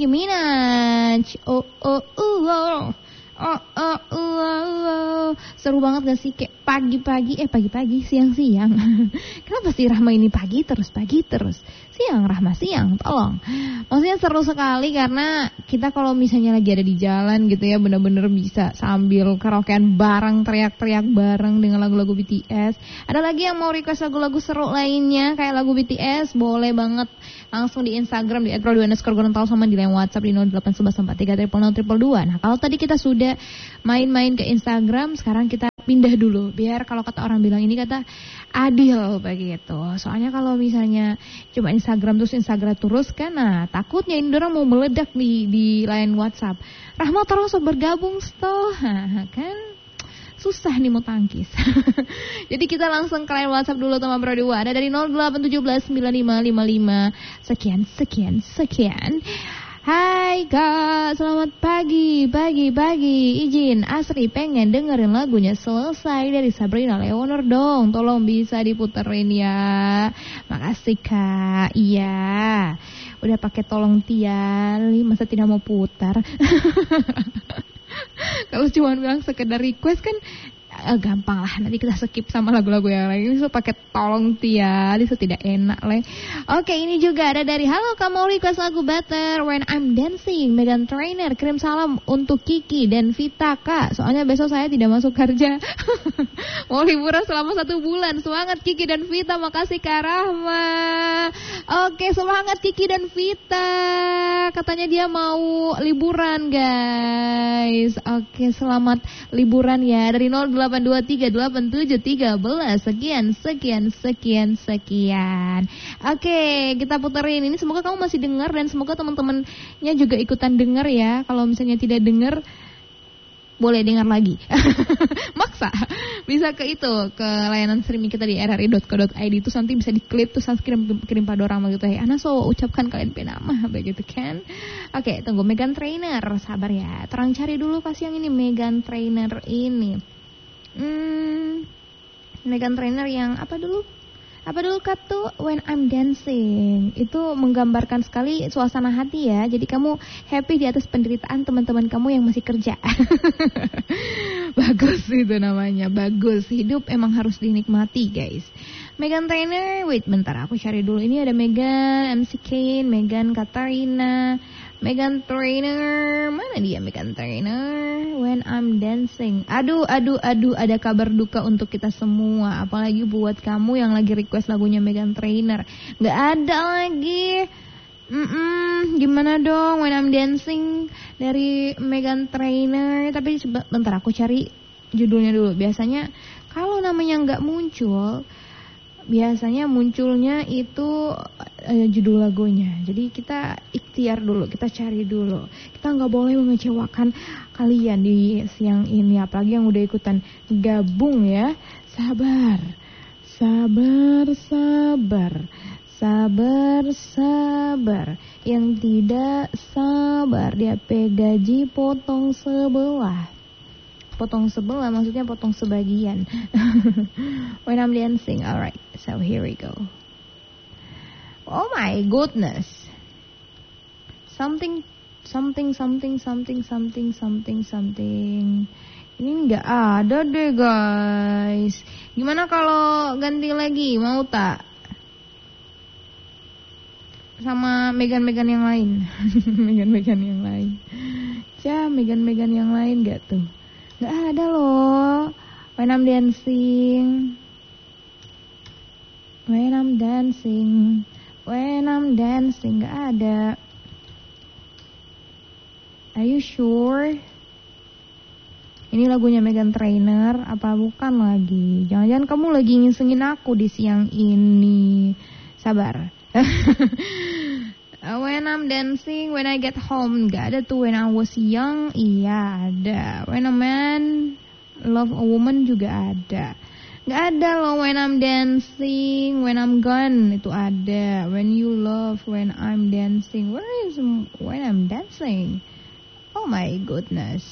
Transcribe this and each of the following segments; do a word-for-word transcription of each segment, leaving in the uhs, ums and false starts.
Nicki Minaj. Oh oh oh oh. Oh, oh, oh, oh. Seru banget gak sih? Kayak pagi-pagi, eh pagi-pagi, siang-siang. Kenapa sih Rahma ini pagi terus, pagi terus, siang, Rahma siang, tolong. Maksudnya seru sekali karena kita kalau misalnya lagi ada di jalan gitu ya, bener-bener bisa sambil karaokean bareng, teriak-teriak bareng dengan lagu-lagu B T S. Ada lagi yang mau request lagu-lagu seru lainnya kayak lagu B T S, boleh banget langsung di Instagram di et prodi underscore gorontalo sama di line WhatsApp di nol delapan satu satu empat tiga nol nol nol dua. Nah kalau tadi kita sudah main-main ke Instagram, sekarang kita pindah dulu biar kalau kata orang bilang ini kata adil begitu. Soalnya kalau misalnya cuma Instagram terus Instagram terus kan, nah takutnya ini orang mau meledak di di line WhatsApp. Rahma tolong sok bergabung stoh, kan susah nih mau tangkis. Jadi kita langsung ke line WhatsApp dulu teman berdua. Ada dari nol delapan satu tujuh sembilan lima lima lima sekian sekian sekian. Hai Kak, selamat pagi, pagi, pagi. Izin Asri pengen dengerin lagunya Selesai dari Sabrina Leonard dong. Tolong bisa diputerin ya. Makasih Kak. Iya. Udah pakai tolong tiali, masa tidak mau putar? Kalau cuma bilang sekedar request kan eh, gampang lah, nanti kita skip sama lagu-lagu yang lain. Ini so pakai tolong tiali, so tidak enak le. Oke, ini juga ada dari halo kamu request lagu Better When I'm Dancing Meghan Trainor. Kirim salam untuk Kiki dan Vita Kak, soalnya besok saya tidak masuk kerja. Mau liburan selama satu bulan. Semangat Kiki dan Vita. Makasih Kak Rahma. Oke, semangat Kiki dan Vita. Katanya dia mau liburan guys. Oke, selamat liburan ya. Dari nol delapan dua tiga delapan tujuh tiga nol sekian sekian sekian sekian. Oke, kita puterin ini. Semoga kamu masih dengar dan semoga teman-temannya juga ikutan dengar ya. Kalau misalnya tidak dengar, boleh dengar lagi. Maksa. Bisa ke itu, ke layanan streaming kita di r r i dot co dot i d. Itu nanti bisa diklip terus nanti kirim kirim padorama gitu ya. Ana so ucapkan kalian penama begitu kan. Oke, tunggu Meghan Trainor, sabar ya. Terang cari dulu kasih yang ini Meghan Trainor ini. Hmm, Meghan Trainor yang apa dulu? Apa dulu kata When I'm Dancing. Itu menggambarkan sekali suasana hati ya. Jadi kamu happy di atas penderitaan teman-teman kamu yang masih kerja. Bagus itu namanya. Bagus. Hidup emang harus dinikmati guys. Meghan Trainor. Wait bentar aku cari dulu. Ini ada Meghan, M C Kane, Meghan Katarina, Meghan Trainor. Mana dia Meghan Trainor? When I'm Dancing. Aduh, aduh, aduh. Ada kabar duka untuk kita semua. Apalagi buat kamu yang lagi request lagunya Meghan Trainor. Gak ada lagi. Mm-mm, gimana dong When I'm Dancing dari Meghan Trainor. Tapi coba, bentar aku cari judulnya dulu. Biasanya kalau namanya gak muncul, biasanya munculnya itu uh, judul lagunya. Jadi kita ikhtiar dulu, kita cari dulu. Kita nggak boleh mengecewakan kalian di siang ini, apalagi yang udah ikutan gabung ya. Sabar, sabar, sabar, sabar, sabar. Yang tidak sabar dia gaji potong sebelah. Potong sebelah maksudnya potong sebagian. When I'm Dancing. Alright, so here we go. Oh my goodness. Something something something something something something something. Ini nggak ada deh guys. Gimana kalau ganti lagi, mau tak? Sama Meghan-Meghan yang lain. Meghan-Meghan yang lain. Cah, Meghan-Meghan yang lain gak tuh? Gak ada loh. When I'm Dancing. When I'm Dancing. When I'm Dancing. Gak ada. Are you sure? Ini lagunya Meghan Trainor. Apa bukan lagi? Jangan-jangan kamu lagi ngisengin aku di siang ini. Sabar. When I'm Dancing, When I Get Home. Gak ada tuh. When I Was Young. Iya ada. When a Man Love a Woman juga ada. Gak ada loh When I'm Dancing, When I'm Gone. Itu ada. When You Love, When I'm Dancing. Where is When I'm Dancing? Oh my goodness.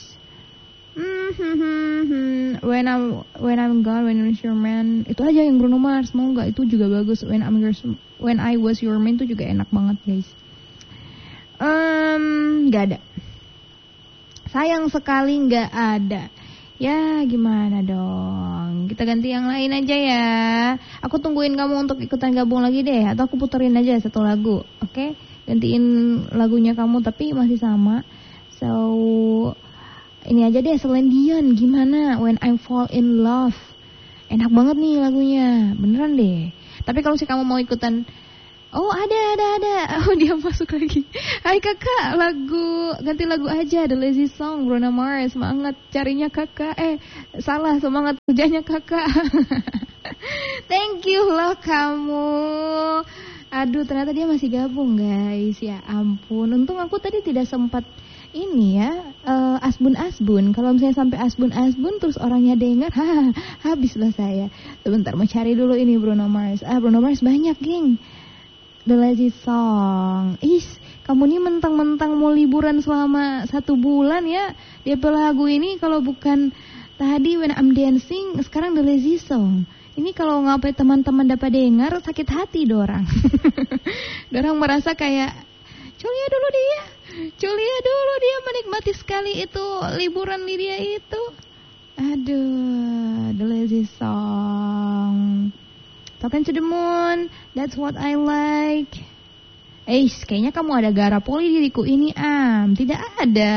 Mm-hmm. When I'm When I'm Gone, When You're Your Man. Itu aja yang Bruno Mars. Mau gak? Itu juga bagus. When I'm your, When I Was Your Man itu juga enak banget guys. Um, gak ada. Sayang sekali gak ada. Ya gimana dong. Kita ganti yang lain aja ya. Aku tungguin kamu untuk ikutan gabung lagi deh. Atau aku puterin aja satu lagu. Oke okay? Gantiin lagunya kamu tapi masih sama. So ini aja deh, Celine Dion. Gimana When I Fall in Love. Enak banget nih lagunya. Beneran deh. Tapi kalau sih kamu mau ikutan, oh ada ada ada. Oh dia masuk lagi. Hai kakak, lagu ganti lagu aja, The Lazy Song, Bruno Mars. Semangat carinya kakak. Eh salah, semangat kerjanya kakak. Thank you loh kamu. Aduh ternyata dia masih gabung guys. Ya ampun. Untung aku tadi tidak sempat ini ya uh, asbun-asbun. Kalau misalnya sampai asbun-asbun terus orangnya dengar, ha, habislah saya. Sebentar mau cari dulu ini Bruno Mars. Ah Bruno Mars banyak geng. The Lazy Song. Is, kamu nih mentang-mentang mau liburan selama satu bulan ya. D P lagu ini kalau bukan tadi When I'm Dancing, sekarang The Lazy Song. Ini kalau ngapain teman-teman dapat dengar sakit hati dorang. Dorang merasa kayak Julia dulu dia. Julia dulu dia menikmati sekali itu liburan dia itu. Aduh, The Lazy Song. Talking to the Moon, That's What I Like. Eh, kayaknya kamu ada garapoli diriku ini am. Tidak ada.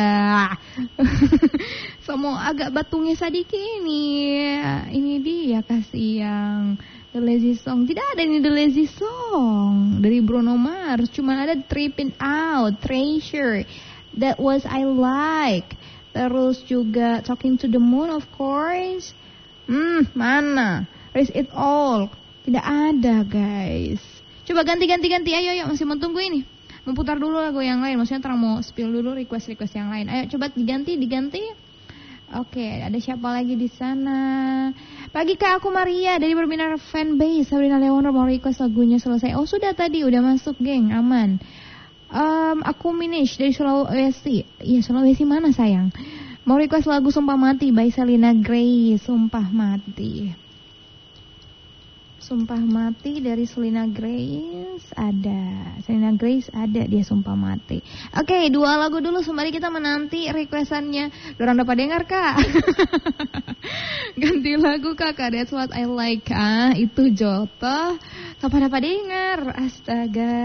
Sama agak batungnya sadiki ini. Ini dia kasih yang The Lazy Song. Tidak ada ini The Lazy Song dari Bruno Mars. Cuma ada Tripping Out, Treasure, That Was I Like. Terus juga Talking to the Moon of course. Hmm, mana? Risk It All. Tidak ada guys. Coba ganti-ganti-ganti. Ayo, ayo. Masih mau tunggu ini. Mau putar dulu lagu yang lain. Maksudnya terang mau spill dulu request-request yang lain. Ayo coba diganti, diganti. Oke, ada siapa lagi di sana? Pagi Kak, aku Maria dari Berbinar Fanbase. Sabrina Leonor mau request lagunya selesai. Oh sudah tadi, udah masuk geng, aman. Um, aku Minish dari Sulawesi. Iya Sulawesi mana sayang? Mau request lagu Sumpah Mati by Selena Grace. Sumpah Mati. Sumpah Mati dari Selena Grace ada. Selena Grace ada dia Sumpah Mati. Oke, dua lagu dulu sembari kita menanti requestannya. Dorang dapat dengar Kak. Ganti lagu Kakak, That's What I Like. Ah, itu Jota. Kapan dapat dengar? Astaga.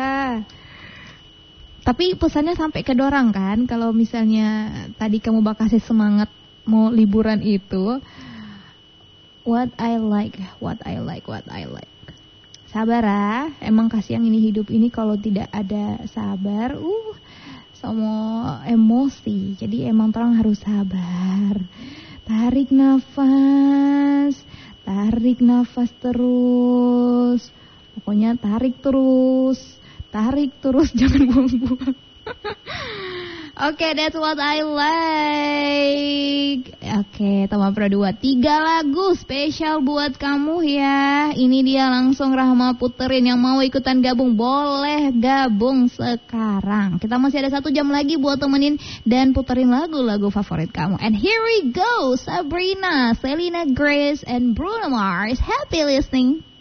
Tapi pesannya sampai ke dorang kan. Kalau misalnya tadi kamu bakal kasih semangat mau liburan itu. What I like, what I like, what I like. Sabar ah, emang kasihan ini hidup ini kalau tidak ada sabar, uh, semua emosi. Jadi emang tolong harus sabar. Tarik nafas, tarik nafas terus. Pokoknya tarik terus, tarik terus, jangan buang-buang. Oke, okay, that's what I like. Oke, okay, Tama Pro dua. Tiga lagu spesial buat kamu ya. Ini dia langsung Rahma puterin. Yang mau ikutan gabung boleh gabung sekarang. Kita masih ada satu jam lagi buat temenin dan puterin lagu-lagu favorit kamu. And here we go, Sabrina, Selena Grace, and Bruno Mars. Happy listening.